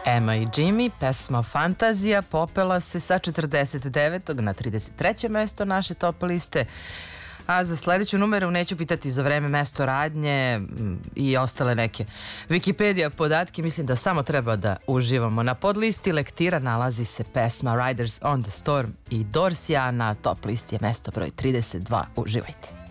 Emma i Jimmy, pesma Fantazija, popela se sa 49. na 33. mesto naše top liste. A za sledeću numeru neću pitati za vreme, mesto radnje i ostale neke Wikipedia podatke, mislim da samo treba da uživamo. Na podlisti lektira nalazi se pesma Riders on the Storm i Dorsija, na top listi je mesto broj 32. Uživajte.